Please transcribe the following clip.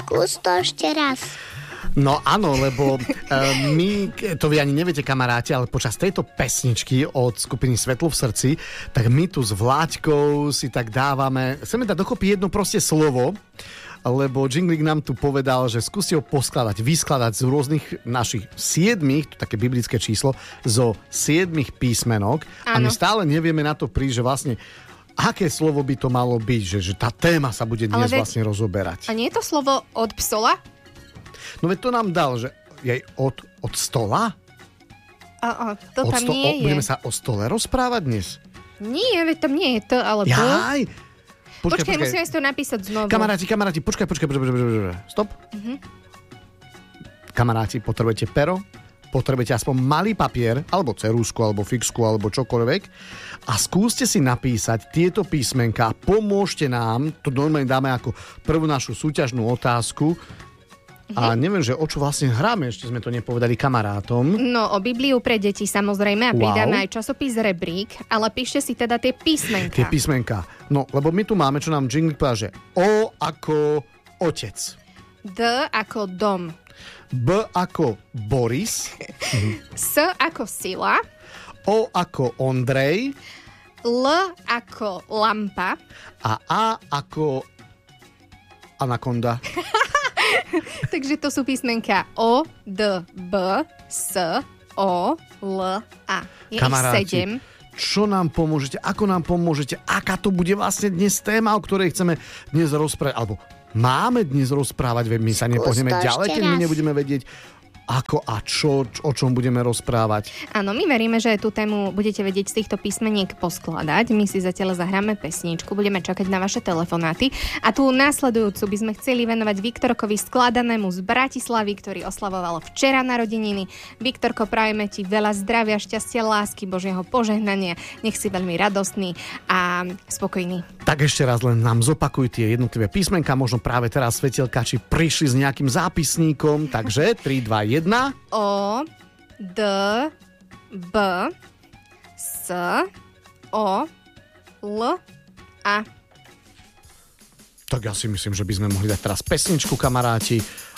Skús to ešte raz. No áno, lebo my, to vy ani neviete, kamaráti, ale počas tejto pesničky od skupiny Svetlo v srdci, tak my tu s Vláďkou si tak dávame, chceme dať dokopy jedno proste slovo, lebo Jinglik nám tu povedal, že skúste ho poskladať, vyskladať z rôznych našich 7, to také biblické číslo, zo 7 písmenok. Áno. A my stále nevieme na to prísť, že vlastne aké slovo by to malo byť, že tá téma sa bude dnes vlastne rozoberať. A nie je to slovo od psola? No veď to nám dal, že jej od stola? To tam nie je. Budeme sa o stole rozprávať dnes? Nie, veď tam nie je to, ale Jaj! Počkaj, musíme si to napísať znovu. Kamaráti, počkaj. Stop. Kamaráti, potrebujete pero, potrebujete aspoň malý papier, alebo cerúsku, alebo fixku, alebo čokoľvek a skúste si napísať tieto písmenka a pomôžte nám, to normálne dáme ako prvú našu súťažnú otázku. A neviem, že o čo vlastne hráme, ešte sme to nepovedali kamarátom. No, o Bibliu pre deti samozrejme a pridáme aj časopis Rebrík, ale píšte si teda tie písmenka. Tie písmenka. No, lebo my tu máme, čo nám Jinglik povedal, že O ako otec. D ako dom. B ako Boris. S ako sila. O ako Ondrej. L ako lampa. A A ako anakonda. Takže to sú písmenka O, D, B, S, O, L, A. Je kamaráti, ich 7. Čo nám pomôžete? Ako nám pomôžete? Aká to bude vlastne dnes téma, o ktorej chceme dnes rozprávať? Alebo máme dnes rozprávať, veď my sa nepohneme ďalej, keď my nebudeme vedieť, ako a čo, o čom budeme rozprávať. Áno, my veríme, že tú tému budete vedieť z týchto písmeniek poskladať. My si zatiaľ zahráme pesničku, budeme čakať na vaše telefonáty. A tú následujúcu by sme chceli venovať Viktorkovi skladanému z Bratislavy, ktorý oslavoval včera narodeniny. Viktorko, prajeme ti veľa zdravia, šťastia, lásky, Božieho požehnania. Nech si veľmi radostný a spokojný. Tak ešte raz len nám zopakuj tie jednotlivé písmenka. Možno práve teraz svetelkači prišli s nejakým zápisníkom. Takže 3, 2, 1. O, D, B, S, O, L, A. Tak ja si myslím, že by sme mohli dať teraz pesničku, kamaráti.